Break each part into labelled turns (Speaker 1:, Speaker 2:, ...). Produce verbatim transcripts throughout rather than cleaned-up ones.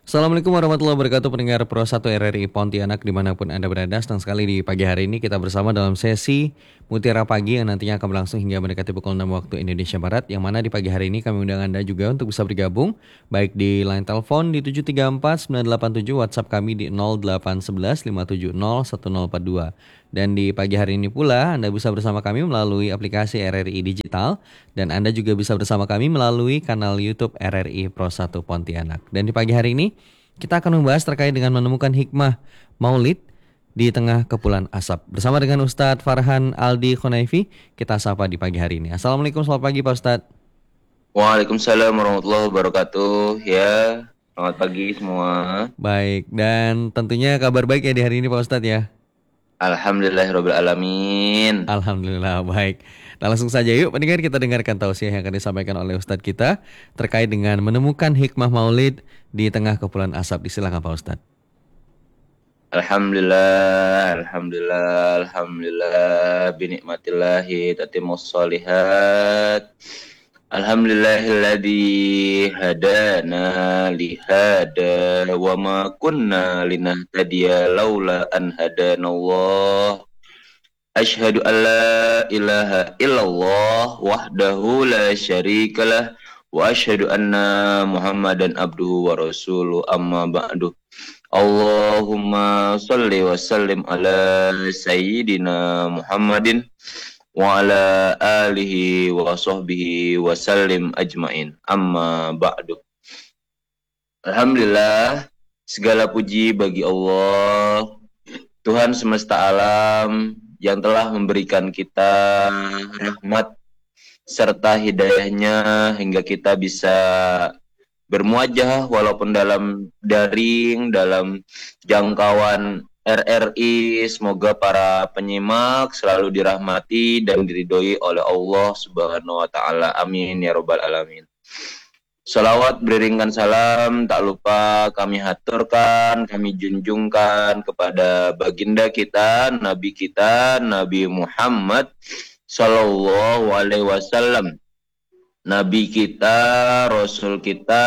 Speaker 1: Assalamualaikum warahmatullahi wabarakatuh, pendengar Pro satu R R I Pontianak dimanapun Anda berada. Senang sekali di pagi hari ini kita bersama dalam sesi Mutiara Pagi yang nantinya akan berlangsung hingga mendekati pukul enam waktu Indonesia Barat. Yang mana di pagi hari ini kami undang Anda juga untuk bisa bergabung baik di line telepon di tujuh tiga empat sembilan delapan tujuh, WhatsApp kami di nol delapan satu satu lima tujuh nol satu nol empat dua. Dan di pagi hari ini pula Anda bisa bersama kami melalui aplikasi R R I Digital dan Anda juga bisa bersama kami melalui kanal YouTube R R I Pro satu Pontianak. Dan di pagi hari ini kita akan membahas terkait dengan menemukan hikmah Maulid di tengah kepulan asap. Bersama dengan Ustadz Farhan Aldi Khonaifi, kita sapa di pagi hari ini. Assalamualaikum, selamat pagi Pak Ustadz.
Speaker 2: Waalaikumsalam warahmatullahi wabarakatuh. Ya, selamat pagi semua.
Speaker 1: Baik, dan tentunya kabar baik ya di hari ini Pak Ustadz ya.
Speaker 2: Alhamdulillahirabbil alamin.
Speaker 1: Alhamdulillah baik. Nah langsung saja yuk pendengar kita dengarkan tausiah yang akan disampaikan oleh Ustadz kita terkait dengan menemukan hikmah Maulid di tengah kepulan asap. Silakan Pak Ustadz.
Speaker 2: Alhamdulillah, alhamdulillah, alhamdulillah binikmatillahi tatimmus sholihat. Alhamdulillahilladzi hadana lihada wa ma kunna linahtadiya laula an hadanallah. Asyhadu an la ilaha illallah wahdahu la syarikalah wa asyhadu anna Muhammadan abduhu wa rasuluh amma ba'du. Allahumma shalli wa sallim ala sayyidina Muhammadin wa ala alihi wa sahbihi wa sallim ajmain. Amma ba'du. Alhamdulillah, segala puji bagi Allah, Tuhan semesta alam yang telah memberikan kita rahmat serta hidayahnya hingga kita bisa bermuajah walaupun dalam daring, dalam jangkauan R R I. Semoga para penyimak selalu dirahmati dan diridhoi oleh Allah Subhanahu wa taala. Amin ya rabbal alamin. Salawat beriringkan salam tak lupa kami haturkan, kami junjungkan kepada baginda kita, Nabi kita, Nabi Muhammad Sallallahu Alaihi Wasallam. Nabi kita, Rasul kita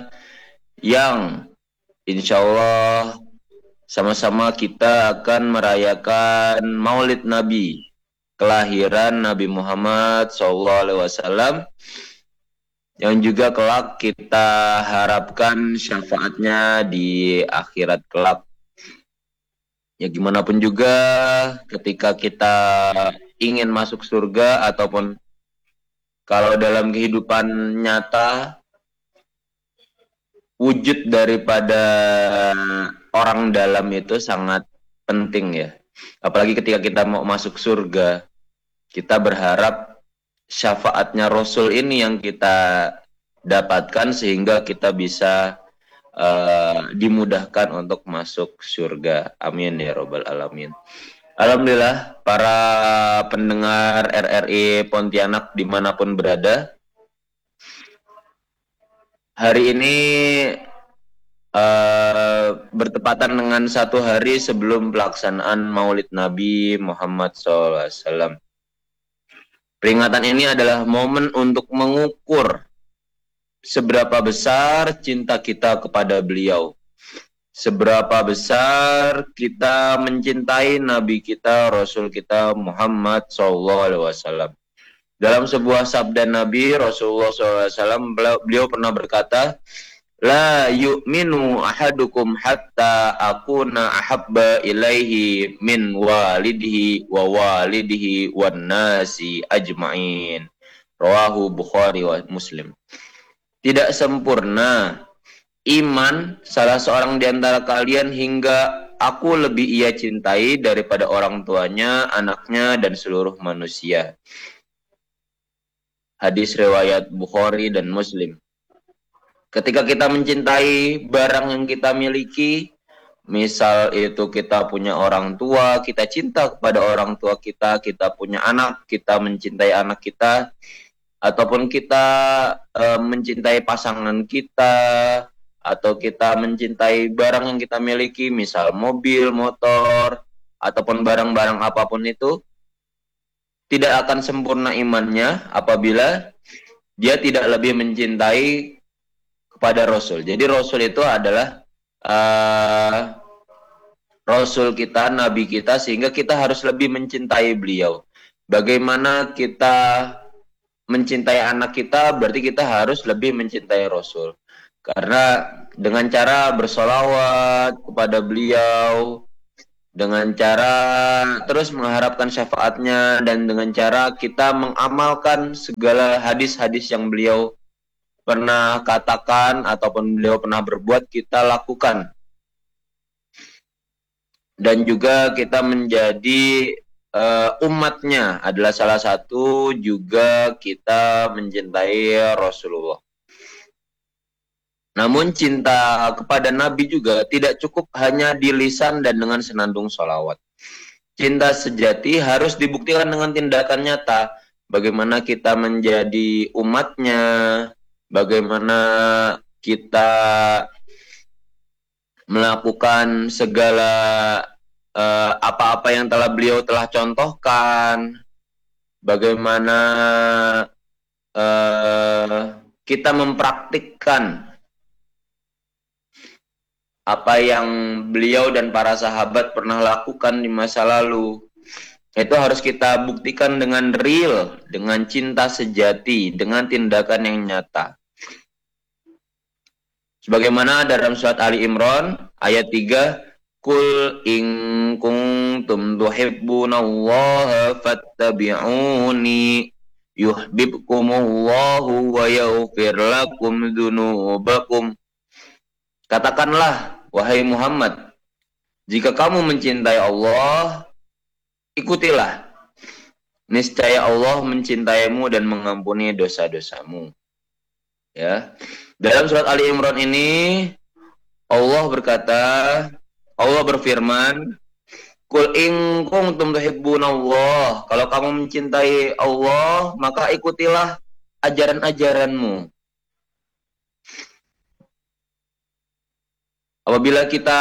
Speaker 2: yang insya Allah sama-sama kita akan merayakan Maulid Nabi, kelahiran Nabi Muhammad Sallallahu Alaihi Wasallam, yang juga kelak kita harapkan syafaatnya di akhirat kelak. Ya gimana pun juga ketika kita ingin masuk surga ataupun kalau dalam kehidupan nyata, wujud daripada orang dalam itu sangat penting ya. Apalagi ketika kita mau masuk surga, kita berharap syafaatnya Rasul ini yang kita dapatkan sehingga kita bisa uh, dimudahkan untuk masuk surga. Amin ya rabbal alamin. Alhamdulillah para pendengar R R I Pontianak dimanapun berada, hari ini uh, bertepatan dengan satu hari sebelum pelaksanaan Maulid Nabi Muhammad shallallahu alaihi wasallam. Peringatan ini adalah momen untuk mengukur seberapa besar cinta kita kepada beliau, seberapa besar kita mencintai Nabi kita, Rasul kita Muhammad shallallahu alaihi wasallam. Dalam sebuah sabda Nabi Rasulullah shallallahu alaihi wasallam, beliau pernah berkata, la yu'minu ahadukum hatta akuna ahabba ilaihi min walidihi wa walidihi wan nasi ajma'in. Rawahu Bukhari wa Muslim. Tidak sempurna iman salah seorang di antara kalian hingga aku lebih ia cintai daripada orang tuanya, anaknya, dan seluruh manusia. Hadis riwayat Bukhari dan Muslim. Ketika kita mencintai barang yang kita miliki, misal itu kita punya orang tua, kita cinta kepada orang tua kita, kita punya anak, kita mencintai anak kita, ataupun kita e, mencintai pasangan kita, atau kita mencintai barang yang kita miliki, misal mobil, motor, ataupun barang-barang apapun itu, tidak akan sempurna imannya apabila dia tidak lebih mencintai kepada Rasul. Jadi Rasul itu adalah uh, Rasul kita, Nabi kita, sehingga kita harus lebih mencintai beliau. Bagaimana kita mencintai anak kita, berarti kita harus lebih mencintai Rasul. Karena dengan cara bersolawat kepada beliau, dengan cara terus mengharapkan syafaatnya, dan dengan cara kita mengamalkan segala hadis-hadis yang beliau pernah katakan ataupun beliau pernah berbuat, kita lakukan. Dan juga kita menjadi uh, umatnya adalah salah satu juga kita mencintai Rasulullah. Namun cinta kepada Nabi juga tidak cukup hanya di lisan dan dengan senandung sholawat. Cinta sejati harus dibuktikan dengan tindakan nyata. Bagaimana kita menjadi umatnya, bagaimana kita melakukan segala apa-apa uh, yang telah beliau telah contohkan, bagaimana uh, kita mempraktikkan apa yang beliau dan para sahabat pernah lakukan di masa lalu. Itu harus kita buktikan dengan real, dengan cinta sejati, dengan tindakan yang nyata. Sebagaimana dalam surat Ali Imran ayat tiga, Qul in kuntum tuhibbunallaha fattabi'uni yuhibbukumullahu wa yaghfir lakum dzunubakum. Katakanlah, wahai Muhammad, jika kamu mencintai Allah, ikutilah. Niscaya Allah mencintaimu dan mengampuni dosa-dosamu. Ya. Dalam surat Ali Imran ini Allah berkata, Allah berfirman, Qul in kuntum tuhibbunallah, kalau kamu mencintai Allah, maka ikutilah ajaran-ajaranmu. Apabila kita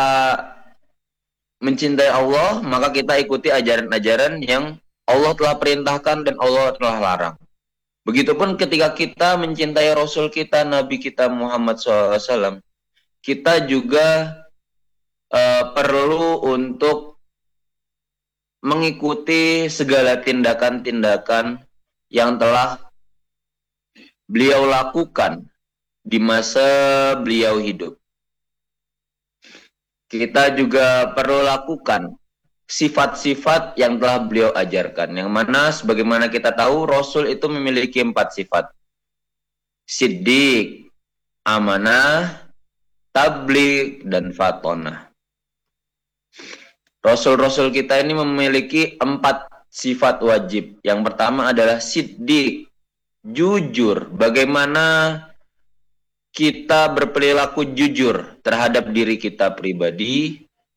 Speaker 2: mencintai Allah, maka kita ikuti ajaran-ajaran yang Allah telah perintahkan dan Allah telah larang. Begitupun ketika kita mencintai Rasul kita, Nabi kita Muhammad shallallahu alaihi wasallam, kita juga uh, perlu untuk mengikuti segala tindakan-tindakan yang telah beliau lakukan di masa beliau hidup. Kita juga perlu lakukan sifat-sifat yang telah beliau ajarkan. Yang mana sebagaimana kita tahu, Rasul itu memiliki empat sifat. Siddiq, amanah, tabligh, dan fatonah. Rasul-Rasul kita ini memiliki empat sifat wajib. Yang pertama adalah siddiq, jujur. Bagaimana kita berperilaku jujur terhadap diri kita pribadi,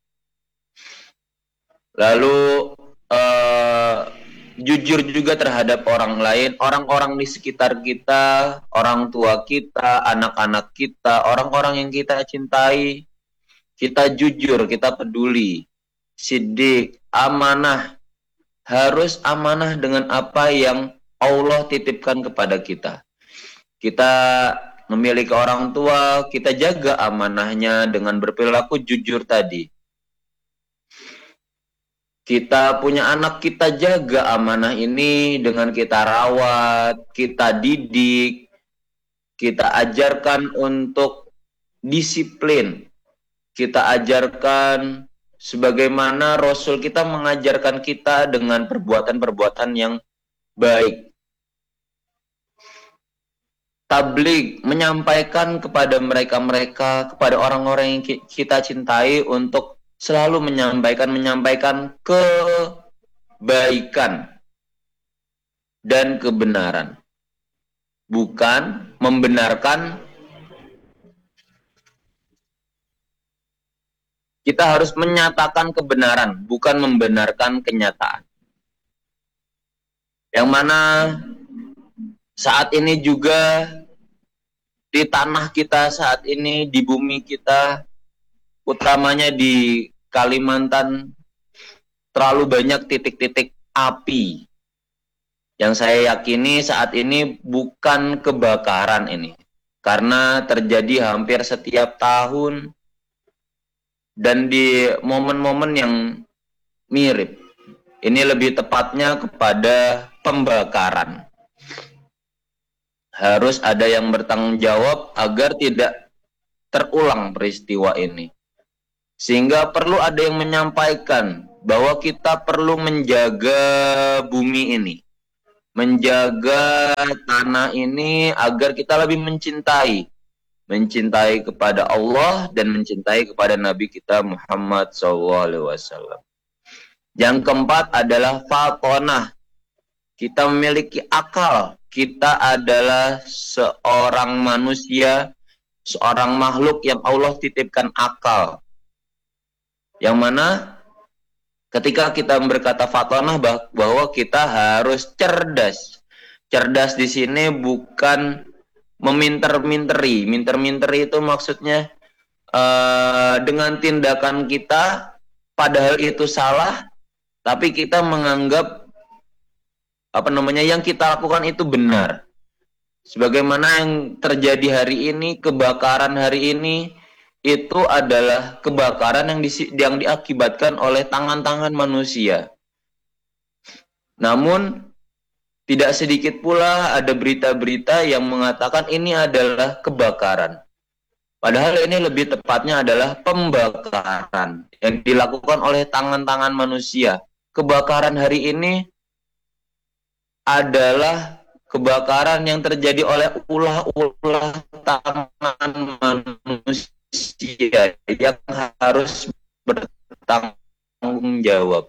Speaker 2: lalu uh, jujur juga terhadap orang lain, orang-orang di sekitar kita, orang tua kita, anak-anak kita, orang-orang yang kita cintai. Kita jujur, kita peduli. Siddiq, amanah, harus amanah dengan apa yang Allah titipkan kepada kita. Kita memiliki orang tua, kita jaga amanahnya dengan berperilaku jujur tadi. Kita punya anak, kita jaga amanah ini dengan kita rawat, kita didik, kita ajarkan untuk disiplin. Kita ajarkan sebagaimana Rasul kita mengajarkan kita dengan perbuatan-perbuatan yang baik. Tabligh, menyampaikan kepada mereka-mereka, kepada orang-orang yang kita cintai untuk selalu menyampaikan menyampaikan kebaikan dan kebenaran, bukan membenarkan. Kita harus menyatakan kebenaran, bukan membenarkan kenyataan. Yang mana saat ini juga di tanah kita saat ini, di bumi kita, utamanya di Kalimantan, terlalu banyak titik-titik api. Yang saya yakini saat ini bukan kebakaran ini, karena terjadi hampir setiap tahun dan di momen-momen yang mirip. Ini lebih tepatnya kepada pembakaran. Harus ada yang bertanggung jawab agar tidak terulang peristiwa ini. Sehingga perlu ada yang menyampaikan bahwa kita perlu menjaga bumi ini, menjaga tanah ini agar kita lebih mencintai, mencintai kepada Allah dan mencintai kepada Nabi kita Muhammad shallallahu alaihi wasallam. Yang keempat adalah fatonah. Kita memiliki akal. Kita adalah seorang manusia, seorang makhluk yang Allah titipkan akal. Yang mana ketika kita berkata fatonah bahwa kita harus cerdas. Cerdas di sini bukan meminter-minteri. Minter-minteri itu maksudnya uh, dengan tindakan kita padahal itu salah, tapi kita menganggap apa namanya yang kita lakukan itu benar. Sebagaimana yang terjadi hari ini, kebakaran hari ini itu adalah kebakaran yang, di, yang diakibatkan oleh tangan-tangan manusia. Namun tidak sedikit pula ada berita-berita yang mengatakan ini adalah kebakaran. Padahal ini lebih tepatnya adalah pembakaran yang dilakukan oleh tangan-tangan manusia. Kebakaran hari ini adalah kebakaran yang terjadi oleh ulah-ulah tangan manusia yang harus bertanggung jawab.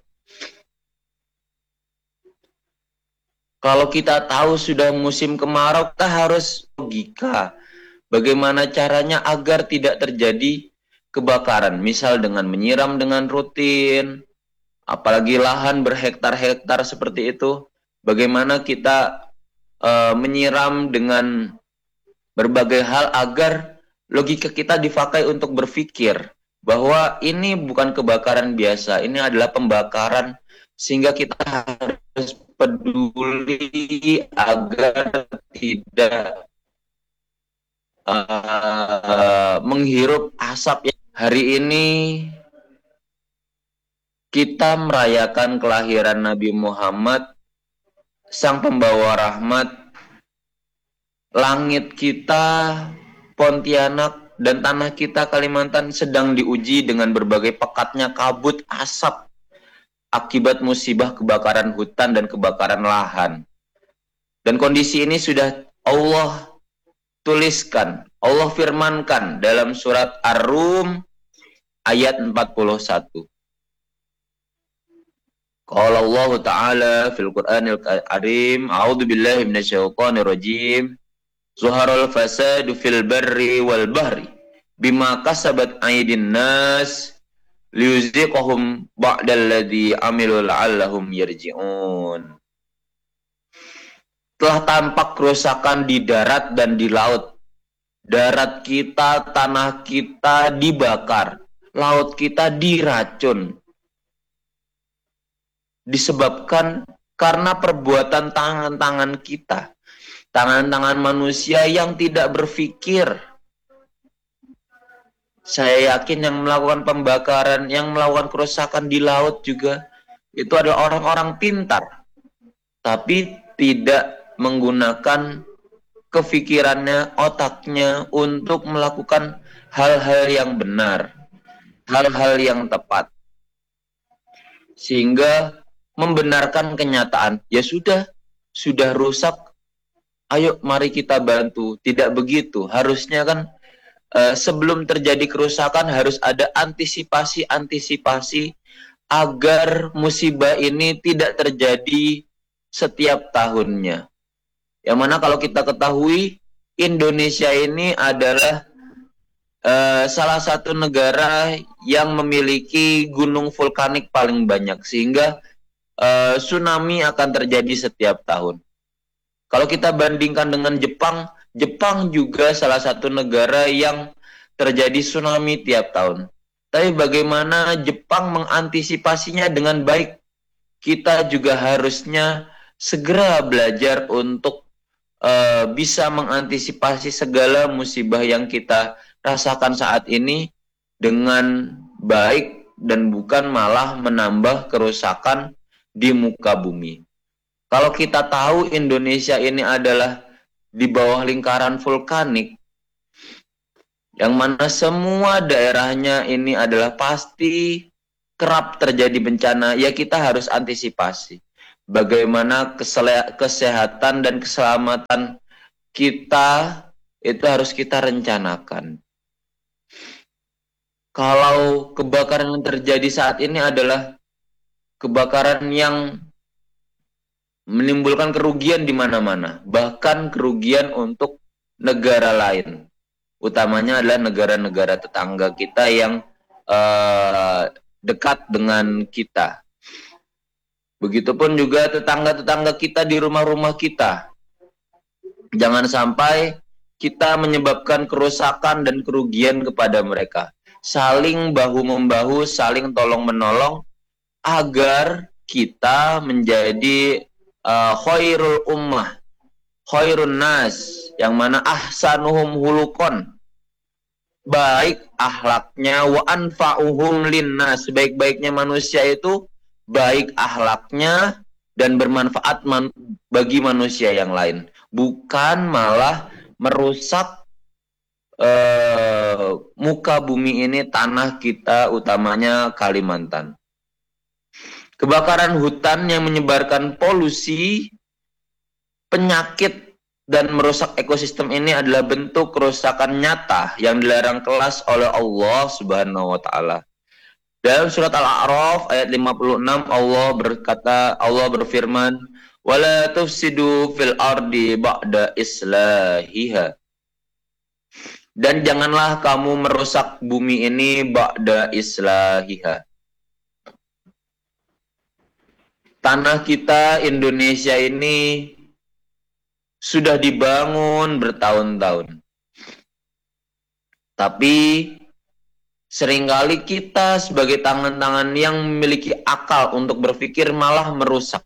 Speaker 2: Kalau kita tahu sudah musim kemarau, kita harus logika bagaimana caranya agar tidak terjadi kebakaran. Misal dengan menyiram dengan rutin, apalagi lahan berhektar-hektar seperti itu. Bagaimana kita uh, menyiram dengan berbagai hal agar logika kita dipakai untuk berpikir bahwa ini bukan kebakaran biasa, ini adalah pembakaran, sehingga kita harus peduli agar tidak uh, menghirup asap. Hari ini kita merayakan kelahiran Nabi Muhammad, Sang Pembawa Rahmat. Langit kita, Pontianak, dan tanah kita Kalimantan sedang diuji dengan berbagai pekatnya kabut asap akibat musibah kebakaran hutan dan kebakaran lahan. Dan kondisi ini sudah Allah tuliskan, Allah firmankan dalam surat Ar-Rum ayat empat puluh satu. Qala Allah Ta'ala fil Qur'anil Karim, a'udzu billahi minasyaitonir rajim. Zuharal fasadu fil barri wal bahri bima kasabat aydin nas liyuziqahum ba'dalladzi amilu la'allahum yarji'un. Telah tampak kerusakan di darat dan di laut. Darat kita, tanah kita dibakar, laut kita diracun. Disebabkan karena perbuatan tangan-tangan kita, tangan-tangan manusia yang tidak berpikir. Saya yakin yang melakukan pembakaran, yang melakukan kerusakan di laut juga itu adalah orang-orang pintar, tapi tidak menggunakan kefikirannya, otaknya untuk melakukan hal-hal yang benar, hal-hal yang tepat, sehingga membenarkan kenyataan, ya sudah, sudah rusak, ayo mari kita bantu. Tidak begitu, harusnya kan eh, sebelum terjadi kerusakan harus ada antisipasi-antisipasi agar musibah ini tidak terjadi setiap tahunnya. Yang mana kalau kita ketahui, Indonesia ini adalah eh, salah satu negara yang memiliki gunung vulkanik paling banyak, sehingga Uh, tsunami akan terjadi setiap tahun. Kalau kita bandingkan dengan Jepang, Jepang juga salah satu negara yang terjadi tsunami tiap tahun. Tapi bagaimana Jepang mengantisipasinya dengan baik? Kita juga harusnya segera belajar untuk uh, bisa mengantisipasi segala musibah yang kita rasakan saat ini dengan baik dan bukan malah menambah kerusakan di muka bumi. Kalau kita tahu Indonesia ini adalah di bawah lingkaran vulkanik, yang mana semua daerahnya ini adalah pasti kerap terjadi bencana, ya kita harus antisipasi. Bagaimana kesehatan dan keselamatan kita itu harus kita rencanakan. Kalau kebakaran yang terjadi saat ini adalah kebakaran yang menimbulkan kerugian di mana-mana, bahkan kerugian untuk negara lain. Utamanya adalah negara-negara tetangga kita yang uh, dekat dengan kita. Begitupun juga tetangga-tetangga kita di rumah-rumah kita. Jangan sampai kita menyebabkan kerusakan dan kerugian kepada mereka. Saling bahu-membahu, saling tolong-menolong, agar kita menjadi uh, khairul ummah, khairun nas, yang mana ahsanuhum hulukon, baik akhlaknya, wa anfa'uhum linnas, sebaik-baiknya manusia itu baik akhlaknya dan bermanfaat man bagi manusia yang lain, bukan malah merusak uh, muka bumi ini, tanah kita, utamanya Kalimantan. Kebakaran hutan yang menyebarkan polusi, penyakit, dan merusak ekosistem ini adalah bentuk kerusakan nyata yang dilarang keras oleh Allah Subhanahu wa taala. Dalam surat Al-A'raf ayat lima puluh enam, Allah berkata, Allah berfirman, "Wala tufsidu fil ardi ba'da islahiha." Dan janganlah kamu merusak bumi ini ba'da islahiha. Tanah kita Indonesia ini sudah dibangun bertahun-tahun. Tapi seringkali kita sebagai tangan-tangan yang memiliki akal untuk berpikir malah merusak.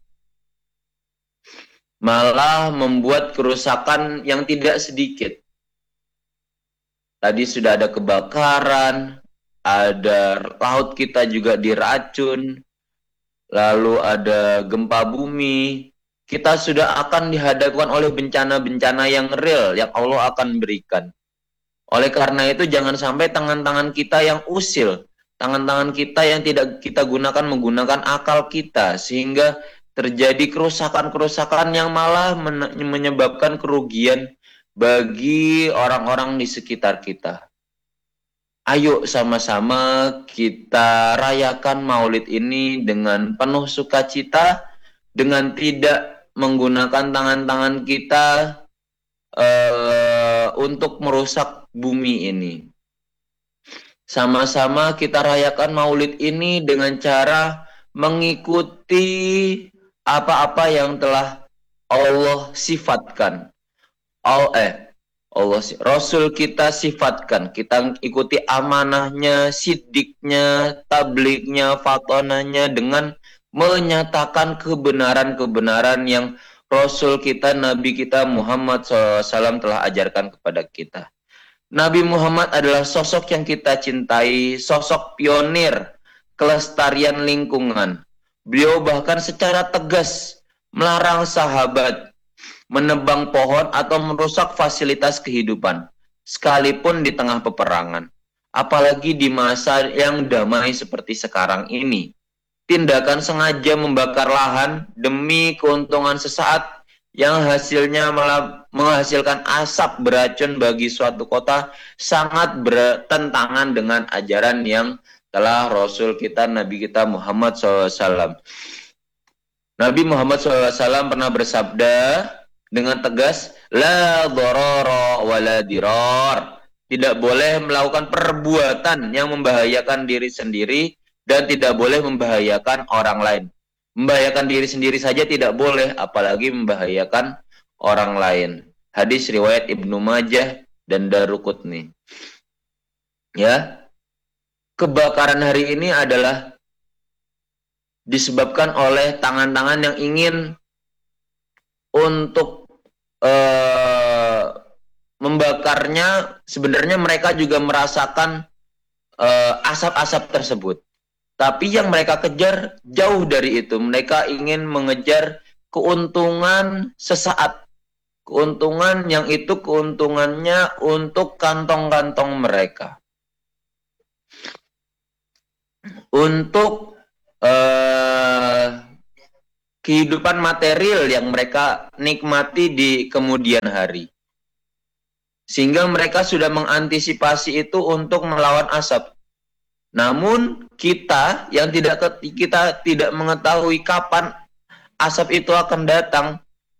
Speaker 2: Malah membuat kerusakan yang tidak sedikit. Tadi sudah ada kebakaran, ada laut kita juga diracun, lalu ada gempa bumi. Kita sudah akan dihadapkan oleh bencana-bencana yang real yang Allah akan berikan. Oleh karena itu jangan sampai tangan-tangan kita yang usil, tangan-tangan kita yang tidak kita gunakan menggunakan akal kita, sehingga terjadi kerusakan-kerusakan yang malah menyebabkan kerugian bagi orang-orang di sekitar kita. Ayo sama-sama kita rayakan Maulid ini dengan penuh sukacita, dengan tidak menggunakan tangan-tangan kita uh, untuk merusak bumi ini. Sama-sama kita rayakan Maulid ini dengan cara mengikuti apa-apa yang telah Allah sifatkan. Oh, eh, Allah, Rasul kita sifatkan. Kita ikuti amanahnya, sidiknya, tablignya, fatonanya dengan menyatakan kebenaran-kebenaran yang Rasul kita, Nabi kita Muhammad shallallahu alaihi wasallam telah ajarkan kepada kita. Nabi Muhammad adalah sosok yang kita cintai, sosok pionir kelestarian lingkungan. Beliau bahkan secara tegas melarang sahabat menebang pohon atau merusak fasilitas kehidupan, sekalipun di tengah peperangan. Apalagi di masa yang damai seperti sekarang ini. Tindakan sengaja membakar lahan demi keuntungan sesaat yang hasilnya malah menghasilkan asap beracun bagi suatu kota sangat bertentangan dengan ajaran yang telah Rasul kita, Nabi kita Muhammad shallallahu alaihi wasallam. Nabi Muhammad shallallahu alaihi wasallam pernah bersabda dengan tegas, la dharara wa la dirar. Tidak boleh melakukan perbuatan yang membahayakan diri sendiri dan tidak boleh membahayakan orang lain. Membahayakan diri sendiri saja tidak boleh, apalagi membahayakan orang lain. Hadis riwayat Ibnu Majah dan Daruqutni. Ya. Kebakaran hari ini adalah disebabkan oleh tangan-tangan yang ingin untuk uh, membakarnya. Sebenarnya mereka juga merasakan uh, asap-asap tersebut. Tapi yang mereka kejar jauh dari itu. Mereka ingin mengejar keuntungan sesaat. Keuntungan yang itu keuntungannya untuk kantong-kantong mereka. Untuk uh, kehidupan material yang mereka nikmati di kemudian hari. Sehingga mereka sudah mengantisipasi itu untuk melawan asap. Namun kita yang tidak kita tidak mengetahui kapan asap itu akan datang.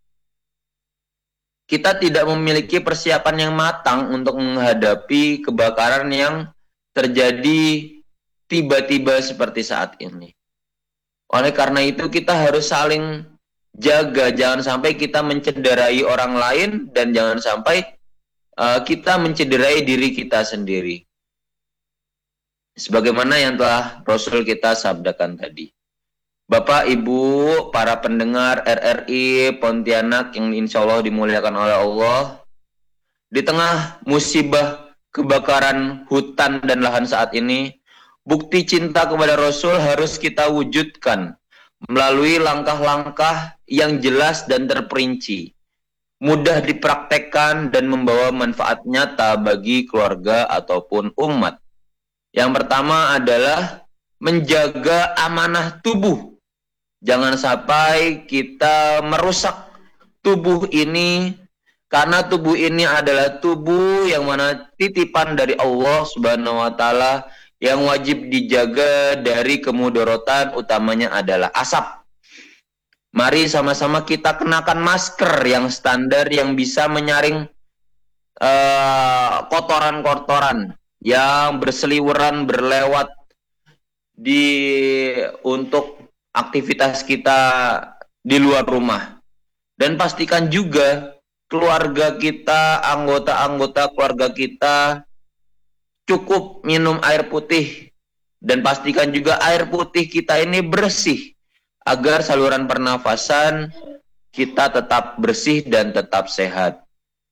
Speaker 2: Kita tidak memiliki persiapan yang matang untuk menghadapi kebakaran yang terjadi tiba-tiba seperti saat ini. Oleh karena itu kita harus saling jaga, jangan sampai kita mencederai orang lain dan jangan sampai uh, kita mencederai diri kita sendiri. Sebagaimana yang telah Rasul kita sabdakan tadi. Bapak, Ibu, para pendengar R R I Pontianak yang insya Allah dimuliakan oleh Allah, di tengah musibah kebakaran hutan dan lahan saat ini, bukti cinta kepada Rasul harus kita wujudkan melalui langkah-langkah yang jelas dan terperinci, mudah dipraktekkan dan membawa manfaat nyata bagi keluarga ataupun umat. Yang pertama adalah menjaga amanah tubuh. Jangan sampai kita merusak tubuh ini, karena tubuh ini adalah tubuh yang mana titipan dari Allah Subhanahu wa taala yang wajib dijaga dari kemudorotan, utamanya adalah asap. Mari sama-sama kita kenakan masker yang standar yang bisa menyaring uh, kotoran-kotoran yang berseliweran berlewat di untuk aktivitas kita di luar rumah. Dan pastikan juga keluarga kita, anggota-anggota keluarga kita cukup minum air putih, dan pastikan juga air putih kita ini bersih agar saluran pernafasan kita tetap bersih dan tetap sehat.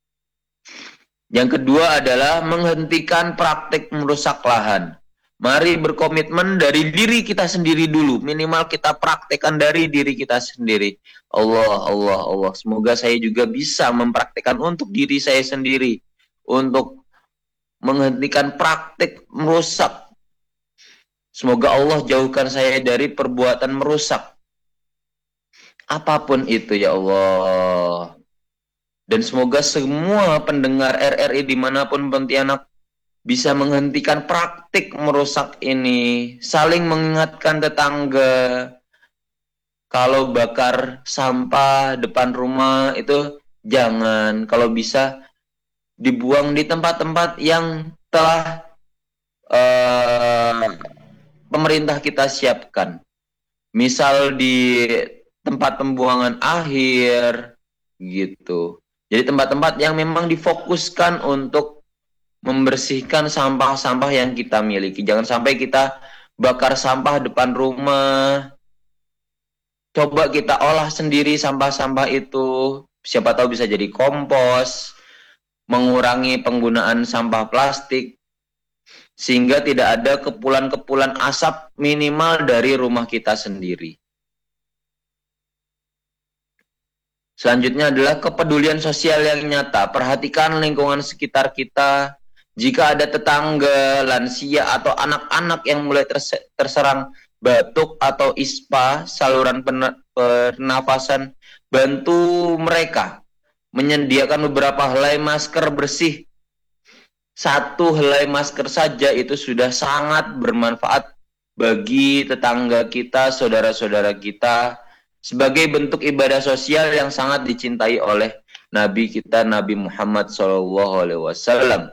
Speaker 2: Yang kedua adalah menghentikan praktik merusak lahan. Mari berkomitmen dari diri kita sendiri dulu. Minimal kita praktekkan dari diri kita sendiri. Allah, Allah, Allah. Semoga saya juga bisa mempraktekkan untuk diri saya sendiri. Untuk menghentikan praktik merusak. Semoga Allah jauhkan saya dari perbuatan merusak. Apapun itu ya Allah. Dan semoga semua pendengar R R I dimanapun Pontianak bisa menghentikan praktik merusak ini. Saling mengingatkan tetangga. Kalau bakar sampah depan rumah itu jangan. Kalau bisa dibuang di tempat-tempat yang telah uh, pemerintah kita siapkan. Misal di tempat pembuangan akhir gitu. Jadi tempat-tempat yang memang difokuskan untuk membersihkan sampah-sampah yang kita miliki. Jangan sampai kita bakar sampah depan rumah. Coba kita olah sendiri sampah-sampah itu. Siapa tahu bisa jadi kompos. Mengurangi penggunaan sampah plastik. Sehingga tidak ada kepulan-kepulan asap minimal dari rumah kita sendiri. Selanjutnya adalah kepedulian sosial yang nyata. Perhatikan lingkungan sekitar kita. Jika ada tetangga, lansia, atau anak-anak yang mulai terserang batuk atau ispa, saluran pernafasan, bantu mereka menyediakan beberapa helai masker bersih. Satu helai masker saja itu sudah sangat bermanfaat bagi tetangga kita, saudara-saudara kita, sebagai bentuk ibadah sosial yang sangat dicintai oleh Nabi kita, Nabi Muhammad shallallahu alaihi wasallam.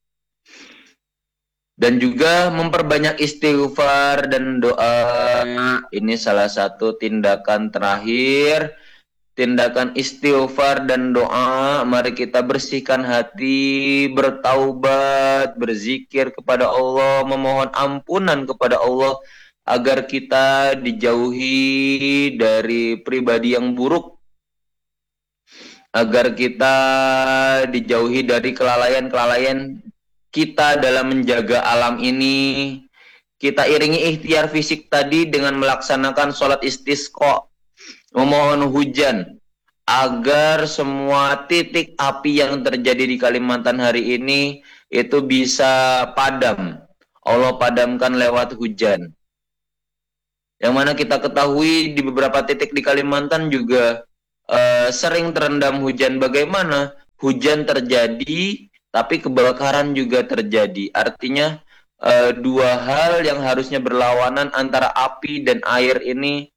Speaker 2: Dan juga memperbanyak istighfar dan doa. Ini salah satu tindakan terakhir. Tindakan istighfar dan doa. Mari kita bersihkan hati, bertaubat, berzikir kepada Allah, memohon ampunan kepada Allah, agar kita dijauhi dari pribadi yang buruk, agar kita dijauhi dari kelalaian-kelalaian kita dalam menjaga alam ini. Kita iringi ikhtiar fisik tadi dengan melaksanakan sholat istisqa, memohon hujan, agar semua titik api yang terjadi di Kalimantan hari ini itu bisa padam. Allah padamkan lewat hujan. Yang mana kita ketahui di beberapa titik di Kalimantan juga uh, sering terendam hujan. Bagaimana? Hujan terjadi, tapi kebakaran juga terjadi. Artinya uh, dua hal yang harusnya berlawanan antara api dan air ini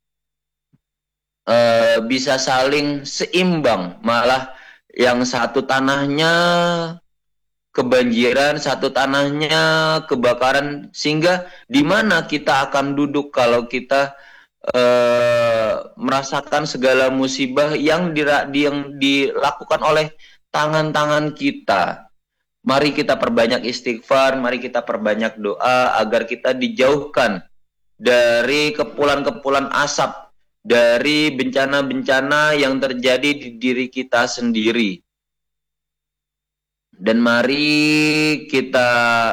Speaker 2: uh, bisa saling seimbang. Malah yang satu tanahnya kebanjiran, satu tanahnya kebakaran, sehingga di mana kita akan duduk kalau kita eh, merasakan segala musibah yang, dira, yang dilakukan oleh tangan-tangan kita. Mari kita perbanyak istighfar, mari kita perbanyak doa agar kita dijauhkan dari kepulan-kepulan asap, dari bencana-bencana yang terjadi di diri kita sendiri. Dan mari kita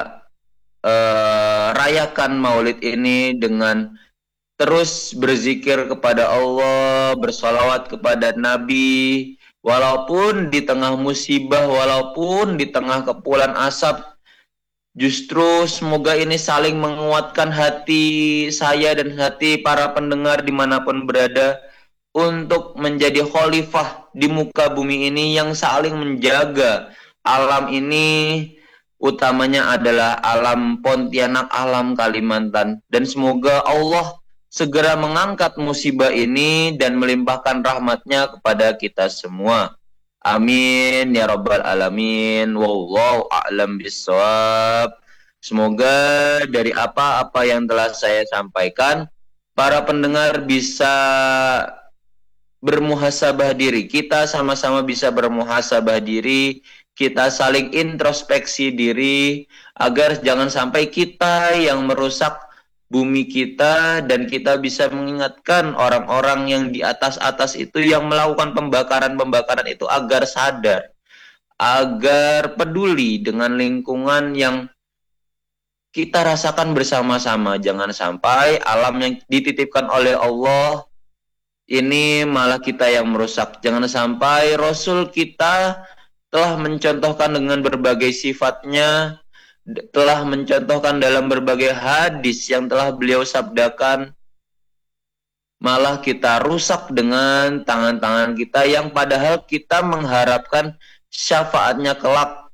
Speaker 2: uh, rayakan Maulid ini dengan terus berzikir kepada Allah, bersolawat kepada Nabi, walaupun di tengah musibah, walaupun di tengah kepulan asap. Justru semoga ini saling menguatkan hati saya dan hati para pendengar dimanapun berada untuk menjadi khalifah di muka bumi ini yang saling menjaga alam ini, utamanya adalah alam Pontianak, alam Kalimantan. Dan semoga Allah segera mengangkat musibah ini dan melimpahkan rahmatnya kepada kita semua. Amin ya rabbal alamin. Wallahu a'lam bissawab. Semoga dari apa-apa yang telah saya sampaikan, para pendengar bisa bermuhasabah diri. Kita sama-sama bisa bermuhasabah diri. Kita saling introspeksi diri agar jangan sampai kita yang merusak bumi kita, dan kita bisa mengingatkan orang-orang yang di atas-atas itu yang melakukan pembakaran-pembakaran itu agar sadar, agar peduli dengan lingkungan yang kita rasakan bersama-sama. Jangan sampai alam yang dititipkan oleh Allah ini malah kita yang merusak. Jangan sampai Rasul kita telah mencontohkan dengan berbagai sifatnya, telah mencontohkan dalam berbagai hadis yang telah beliau sabdakan, malah kita rusak dengan tangan-tangan kita yang padahal kita mengharapkan syafaatnya kelak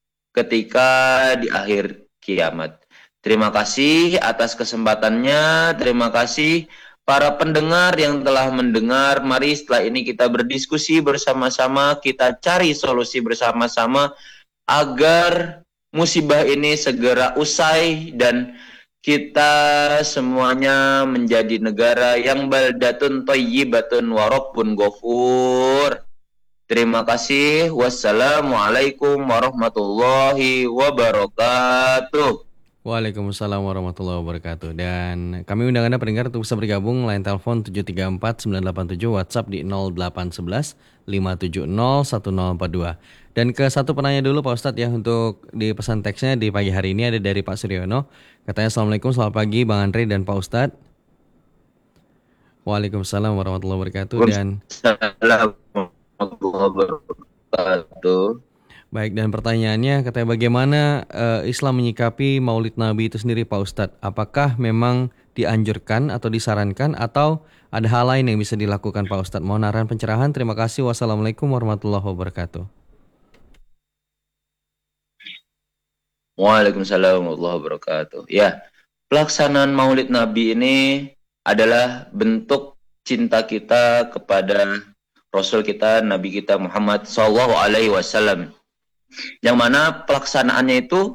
Speaker 2: ketika di akhir kiamat. Terima kasih atas kesempatannya, terima kasih para pendengar yang telah mendengar. Mari setelah ini kita berdiskusi bersama-sama, kita cari solusi bersama-sama agar musibah ini segera usai dan kita semuanya menjadi negara yang baldatun thayyibatun wa rabbun ghafur. Terima kasih. Wassalamualaikum warahmatullahi wabarakatuh.
Speaker 1: Waalaikumsalam warahmatullahi wabarakatuh. Dan kami undang Anda pendengar untuk bisa bergabung, line telepon tujuh tiga empat sembilan delapan tujuh, WhatsApp di nol delapan satu satu lima tujuh nol satu nol empat dua. Dan ke satu penanya dulu Pak Ustadz ya, untuk di pesan teksnya di pagi hari ini ada dari Pak Suryono. Katanya, Assalamualaikum, selamat pagi Bang Andre dan Pak Ustadz. Waalaikumsalam warahmatullahi wabarakatuh. Dan
Speaker 2: Waalaikumsalam warahmatullahi wabarakatuh.
Speaker 1: Baik, dan pertanyaannya katanya, bagaimana uh, Islam menyikapi Maulid Nabi itu sendiri Pak Ustadz? Apakah memang dianjurkan atau disarankan, atau ada hal lain yang bisa dilakukan Pak Ustadz? Mohon arahan pencerahan. Terima kasih. Wassalamualaikum warahmatullahi wabarakatuh.
Speaker 2: Waalaikumsalam warahmatullahi wabarakatuh. Ya, pelaksanaan Maulid Nabi ini adalah bentuk cinta kita kepada Rasul kita, Nabi kita Muhammad Sallallahu Alaihi Wasallam. Yang mana pelaksanaannya itu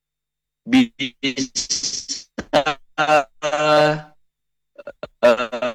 Speaker 2: bisa uh, uh,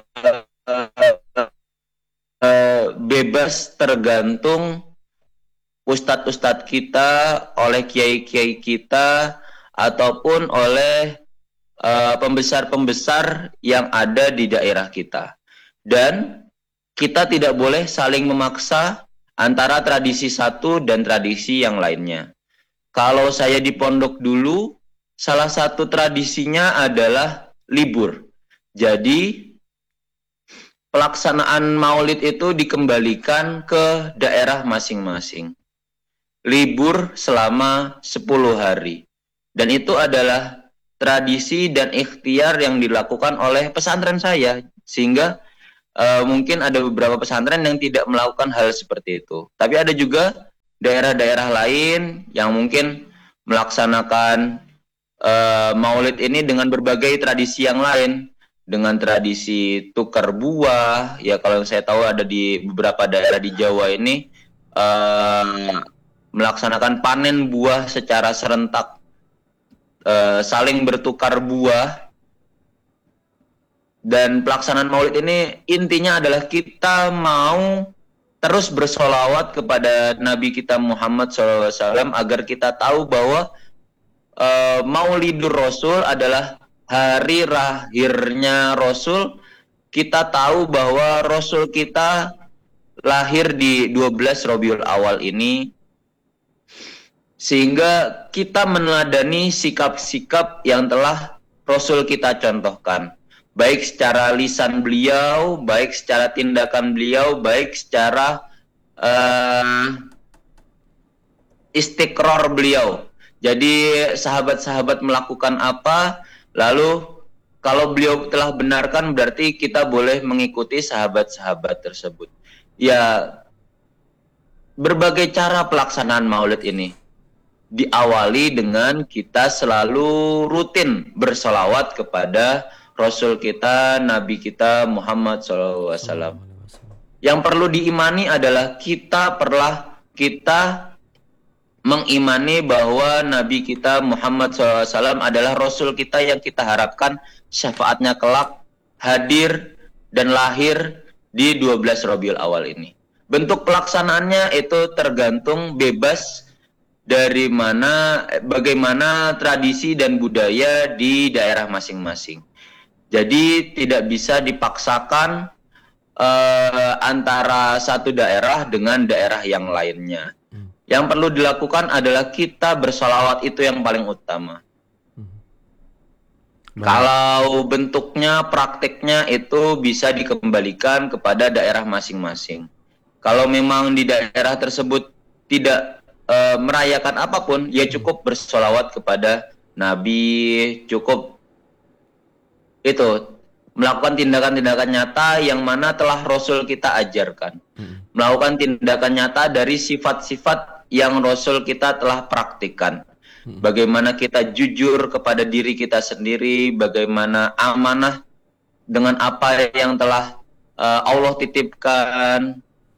Speaker 2: uh, bebas tergantung ustadz-ustadz kita, oleh kiai-kiai kita, ataupun oleh uh, pembesar-pembesar yang ada di daerah kita. Dan kita tidak boleh saling memaksa antara tradisi satu dan tradisi yang lainnya. Kalau saya di pondok dulu, salah satu tradisinya adalah libur. Jadi pelaksanaan Maulid itu dikembalikan ke daerah masing-masing. Libur selama sepuluh hari. Dan itu adalah tradisi dan ikhtiar yang dilakukan oleh pesantren saya. Sehingga uh, mungkin ada beberapa pesantren yang tidak melakukan hal seperti itu. Tapi ada juga daerah-daerah lain yang mungkin melaksanakan uh, Maulid ini dengan berbagai tradisi yang lain. Dengan tradisi tukar buah, ya kalau saya tahu ada di beberapa daerah di Jawa ini uh, melaksanakan panen buah secara serentak, uh, saling bertukar buah. Dan pelaksanaan Maulid ini intinya adalah kita mau terus bersolawat kepada Nabi kita Muhammad shallallahu alaihi wasallam agar kita tahu bahwa uh, Maulidur Rasul adalah hari lahirnya Rasul. Kita tahu bahwa Rasul kita lahir di dua belas Rabiul Awal ini, sehingga kita meneladani sikap-sikap yang telah Rasul kita contohkan, baik secara lisan beliau, baik secara tindakan beliau, baik secara uh, istiqrar beliau. Jadi sahabat-sahabat melakukan apa, lalu kalau beliau telah benarkan, berarti kita boleh mengikuti sahabat-sahabat tersebut. Ya, berbagai cara pelaksanaan Maulid ini diawali dengan kita selalu rutin bersolawat kepada Rasul kita, Nabi kita Muhammad shallallahu alaihi wasallam. Yang perlu diimani adalah kita perlah kita mengimani bahwa Nabi kita Muhammad shallallahu alaihi wasallam adalah Rasul kita yang kita harapkan syafaatnya kelak hadir dan lahir di dua belas Rabiul Awal ini. Bentuk pelaksanaannya itu tergantung bebas dari mana, bagaimana tradisi dan budaya di daerah masing-masing. Jadi tidak bisa dipaksakan uh, antara satu daerah dengan daerah yang lainnya. Yang perlu dilakukan adalah kita bersolawat, itu yang paling utama. Hmm. Kalau bentuknya, prakteknya itu bisa dikembalikan kepada daerah masing-masing. Kalau memang di daerah tersebut tidak e, merayakan apapun, ya cukup bersolawat kepada Nabi, cukup itu melakukan tindakan-tindakan nyata yang mana telah Rasul kita ajarkan. Hmm. Melakukan tindakan nyata dari sifat-sifat yang Rasul kita telah praktikkan. Bagaimana kita jujur kepada diri kita sendiri, bagaimana amanah dengan apa yang telah uh, Allah titipkan,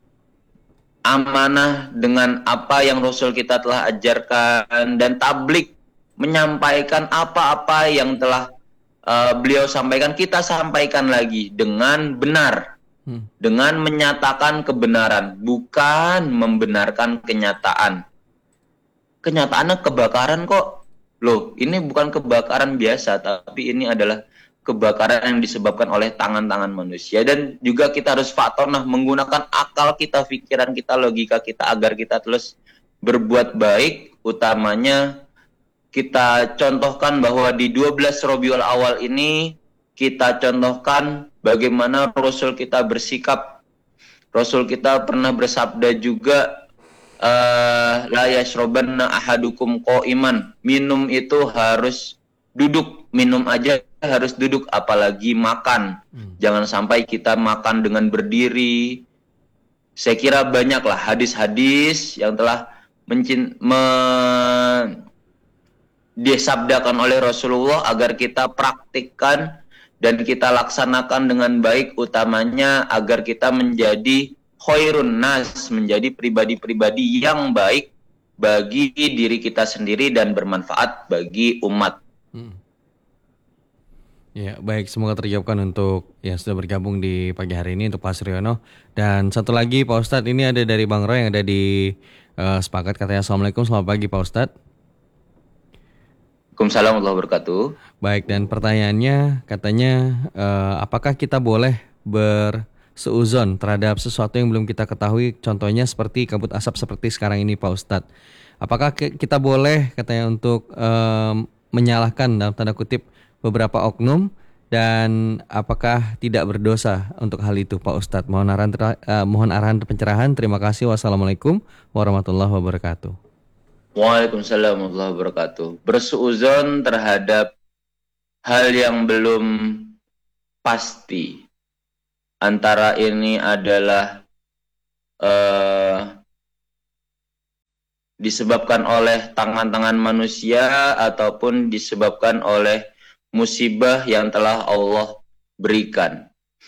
Speaker 2: amanah dengan apa yang Rasul kita telah ajarkan, dan tablik menyampaikan apa-apa yang telah uh, beliau sampaikan, kita sampaikan lagi dengan benar. Hmm. Dengan menyatakan kebenaran, bukan membenarkan kenyataan. Kenyataannya kebakaran kok. Loh, ini bukan kebakaran biasa, tapi ini adalah kebakaran yang disebabkan oleh tangan-tangan manusia. Dan juga kita harus fatonah, menggunakan akal kita, pikiran kita, logika kita, agar kita terus berbuat baik. Utamanya kita contohkan bahwa di dua belas Rabiul Awal ini kita contohkan bagaimana Rasul kita bersikap. Rasul kita pernah bersabda juga, uh, la yashrabanna ahadukum qa'iman. Minum itu harus duduk, minum aja harus duduk, apalagi makan. Hmm. Jangan sampai kita makan dengan berdiri. Saya kira banyaklah hadis-hadis yang telah mencin me disabdakan oleh Rasulullah agar kita praktikkan dan kita laksanakan dengan baik, utamanya agar kita menjadi khairun nas, menjadi pribadi-pribadi yang baik bagi diri kita sendiri dan bermanfaat bagi umat. Hmm.
Speaker 1: Ya, baik, semoga terjawabkan untuk yang sudah bergabung di pagi hari ini untuk Pak Suryono. Dan satu lagi Pak Ustadz, ini ada dari Bang Roy yang ada di uh, Sepakat, katanya Assalamualaikum, selamat pagi Pak Ustadz.
Speaker 2: Waalaikumsalam warahmatullahi wabarakatuh.
Speaker 1: Baik, dan pertanyaannya katanya uh, apakah kita boleh berseuzon terhadap sesuatu yang belum kita ketahui, contohnya seperti kabut asap seperti sekarang ini Pak Ustadz. Apakah ki- kita boleh katanya untuk em, menyalahkan dalam tanda kutip beberapa oknum dan apakah tidak berdosa untuk hal itu Pak Ustadz? Mohon arahan, tera- eh, mohon arahan pencerahan. Terima kasih. Wassalamualaikum warahmatullahi wabarakatuh.
Speaker 2: Waalaikumsalam warahmatullahi wabarakatuh. Bersuuzon terhadap hal yang belum pasti. Antara ini adalah eh, disebabkan oleh tangan-tangan manusia ataupun disebabkan oleh musibah yang telah Allah berikan.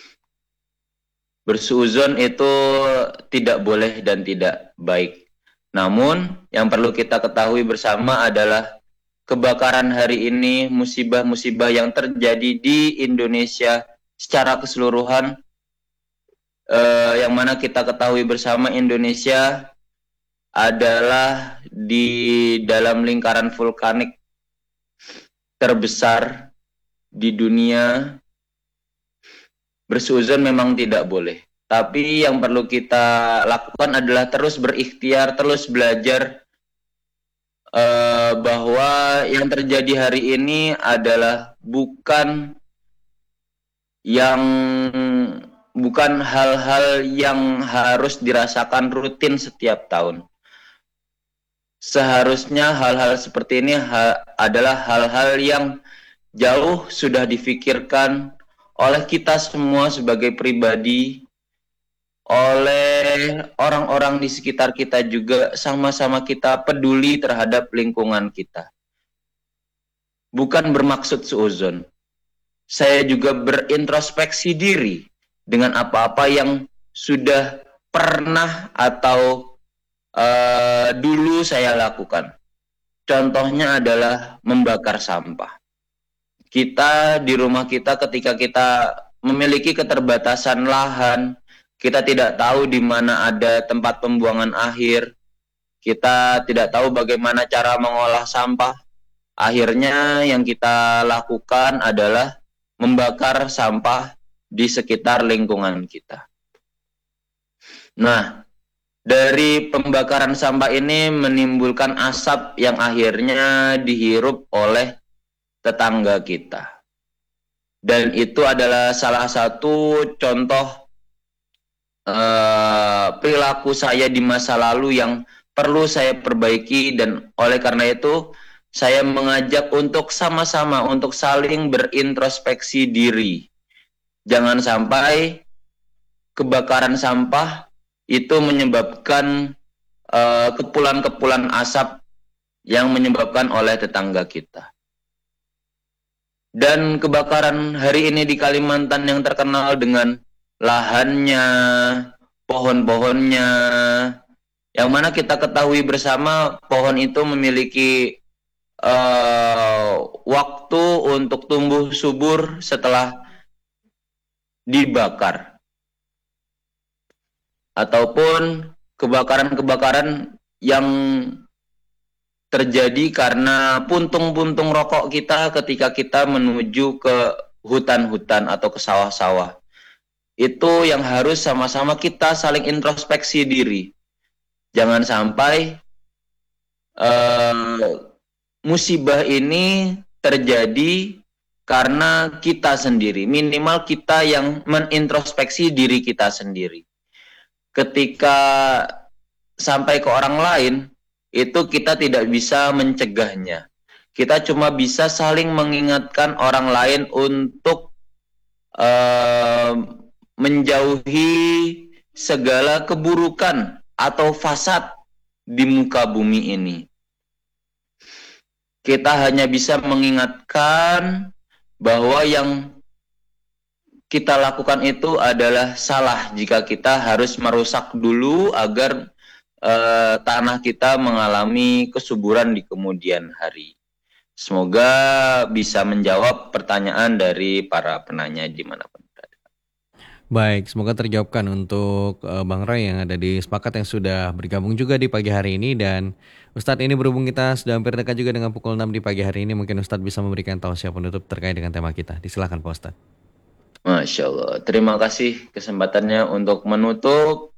Speaker 2: Bersuuzon itu tidak boleh dan tidak baik. Namun yang perlu kita ketahui bersama adalah kebakaran hari ini, musibah-musibah yang terjadi di Indonesia secara keseluruhan, eh, yang mana kita ketahui bersama Indonesia adalah di dalam lingkaran vulkanik terbesar di dunia. Bersuuzon memang tidak boleh, tapi yang perlu kita lakukan adalah terus berikhtiar, terus belajar eh, bahwa yang terjadi hari ini adalah bukan yang bukan hal-hal yang harus dirasakan rutin setiap tahun. Seharusnya hal-hal seperti ini ha adalah hal-hal yang jauh sudah difikirkan oleh kita semua sebagai pribadi, oleh orang-orang di sekitar kita juga, sama-sama kita peduli terhadap lingkungan kita. Bukan bermaksud suuzon. Saya juga berintrospeksi diri dengan apa-apa yang sudah pernah atau uh, dulu saya lakukan. Contohnya adalah membakar sampah. Kita di rumah kita ketika kita memiliki keterbatasan lahan, kita tidak tahu di mana ada tempat pembuangan akhir, kita tidak tahu bagaimana cara mengolah sampah. Akhirnya yang kita lakukan adalah membakar sampah di sekitar lingkungan kita. Nah, dari pembakaran sampah ini menimbulkan asap yang akhirnya dihirup oleh tetangga kita. Dan itu adalah salah satu contoh eh, perilaku saya di masa lalu yang perlu saya perbaiki, dan oleh karena itu saya mengajak untuk sama-sama untuk saling berintrospeksi diri. Jangan sampai kebakaran sampah itu menyebabkan uh, kepulan-kepulan asap yang menyebabkan oleh tetangga kita. Dan kebakaran hari ini di Kalimantan yang terkenal dengan lahannya, pohon-pohonnya, yang mana kita ketahui bersama pohon itu memiliki uh, waktu untuk tumbuh subur setelah dibakar. Ataupun kebakaran-kebakaran yang terjadi karena puntung-puntung rokok kita ketika kita menuju ke hutan-hutan atau ke sawah-sawah. Itu yang harus sama-sama kita saling introspeksi diri. Jangan sampai uh, musibah ini terjadi karena kita sendiri. Minimal kita yang menintrospeksi diri kita sendiri. Ketika sampai ke orang lain, itu kita tidak bisa mencegahnya. Kita cuma bisa saling mengingatkan orang lain untuk uh, menjauhi segala keburukan atau fasad di muka bumi ini. Kita hanya bisa mengingatkan bahwa yang kita lakukan itu adalah salah jika kita harus merusak dulu agar Uh, tanah kita mengalami kesuburan di kemudian hari. Semoga bisa menjawab pertanyaan dari para penanya dimanapun berada.
Speaker 1: Baik, semoga terjawabkan untuk uh, Bang Roy yang ada di Sepakat yang sudah bergabung juga di pagi hari ini. Dan Ustadz, ini berhubung kita sudah hampir dekat juga dengan pukul enam di pagi hari ini, mungkin Ustadz bisa memberikan tausiah penutup terkait dengan tema kita. Disilakan Pak Ustadz.
Speaker 2: Masya Allah, terima kasih kesempatannya untuk menutup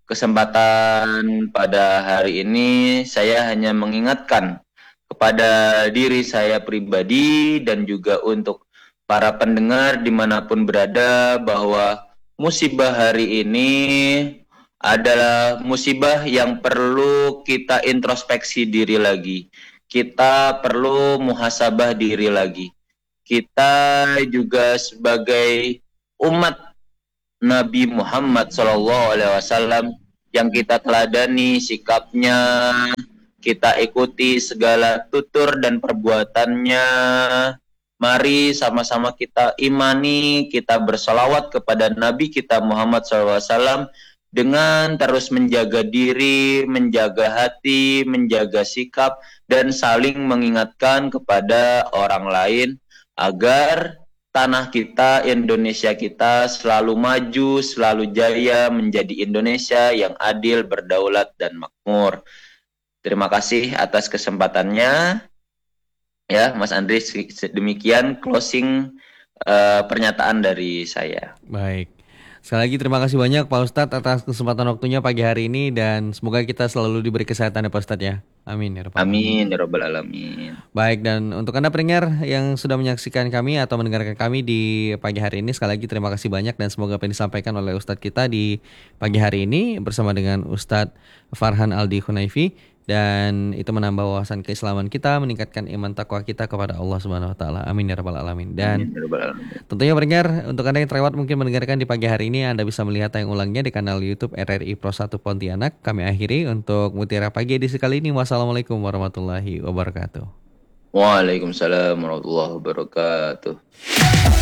Speaker 2: kesempatan pada hari ini saya hanya mengingatkan kepada diri saya pribadi dan juga untuk para pendengar dimanapun berada bahwa musibah hari ini adalah musibah yang perlu kita introspeksi diri lagi. Kita perlu muhasabah diri lagi. Kita juga sebagai umat Nabi Muhammad shallallahu alaihi wasallam yang kita teladani sikapnya, kita ikuti segala tutur dan perbuatannya. Mari sama-sama kita imani, kita bersolawat kepada Nabi kita Muhammad shallallahu alaihi wasallam dengan terus menjaga diri, menjaga hati, menjaga sikap, dan saling mengingatkan kepada orang lain agar tanah kita, Indonesia kita selalu maju, selalu jaya menjadi Indonesia yang adil, berdaulat, dan makmur. Terima kasih atas kesempatannya. Ya, Mas Andri, demikian closing uh, pernyataan dari saya.
Speaker 1: Baik. Sekali lagi terima kasih banyak Pak Ustadz atas kesempatan waktunya pagi hari ini dan semoga kita selalu diberi kesehatan ya Pak Ustadz ya. Amin ya Rabbal
Speaker 2: Amin ya Rabbal Alamin.
Speaker 1: Baik, dan untuk Anda pendengar yang sudah menyaksikan kami atau mendengarkan kami di pagi hari ini, sekali lagi terima kasih banyak dan semoga apa yang disampaikan oleh Ustadz kita di pagi hari ini bersama dengan Ustadz Farhan Aldi Khunaifi, dan itu menambah wawasan keislaman kita, meningkatkan iman takwa kita kepada Allah Subhanahu wa taala. Amin ya rabbal alamin. Dan
Speaker 2: Amin ya Rabbal Alamin.
Speaker 1: tentunya pendengar, untuk Anda yang terlewat mungkin mendengarkan di pagi hari ini, Anda bisa melihat tayang ulangnya di kanal YouTube R R I Pro satu Pontianak. Kami akhiri untuk Mutiara Pagi edisi kali ini. Wassalamualaikum warahmatullahi wabarakatuh.
Speaker 2: Waalaikumsalam warahmatullahi wabarakatuh.